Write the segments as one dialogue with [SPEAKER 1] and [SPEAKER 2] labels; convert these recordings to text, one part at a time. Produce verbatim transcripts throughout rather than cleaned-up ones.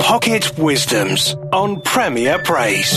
[SPEAKER 1] Pocket Wisdoms on Premier Praise.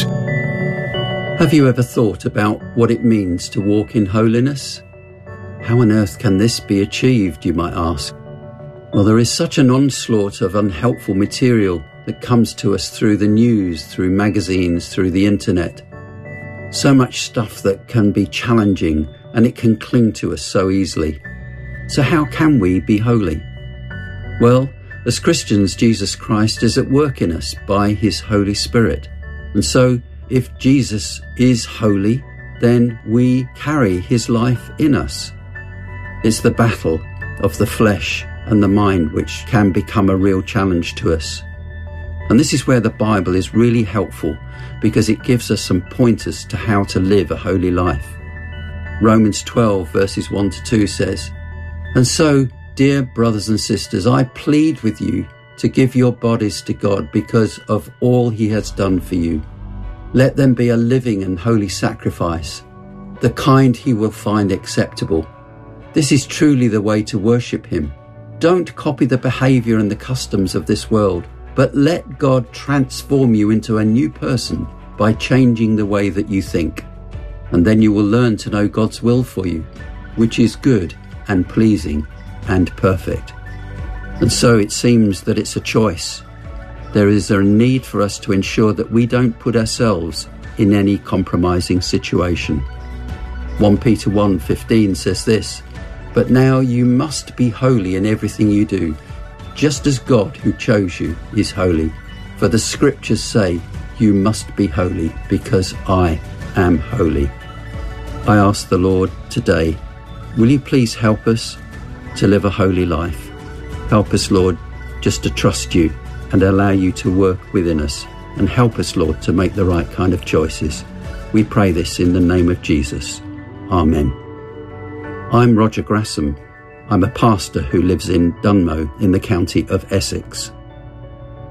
[SPEAKER 2] Have you ever thought about what it means to walk in holiness? How on earth can this be achieved, you might ask? Well, there is such an onslaught of unhelpful material that comes to us through the news, through magazines, through the internet. So much stuff that can be challenging, and it can cling to us so easily. So how can we be holy? Well, as Christians, Jesus Christ is at work in us by his Holy Spirit. And so, if Jesus is holy, then we carry his life in us. It's the battle of the flesh and the mind which can become a real challenge to us. And this is where the Bible is really helpful, because it gives us some pointers to how to live a holy life. Romans twelve verses one to two says, "And so, dear brothers and sisters, I plead with you to give your bodies to God because of all he has done for you. Let them be a living and holy sacrifice, the kind he will find acceptable. This is truly the way to worship him. Don't copy the behavior and the customs of this world, but let God transform you into a new person by changing the way that you think. And then you will learn to know God's will for you, which is good and pleasing and perfect." And so it seems that it's a choice. There is a need for us to ensure that we don't put ourselves in any compromising situation. First Peter one fifteen says this, "But now you must be holy in everything you do, just as God who chose you is holy. For the scriptures say, you must be holy because I am holy." I ask the Lord today, will you please help us to live a holy life? Help us, Lord, just to trust you and allow you to work within us, and help us, Lord, to make the right kind of choices. We pray this in the name of Jesus. Amen. I'm Roger Grassam. I'm a pastor who lives in Dunmow in the county of Essex.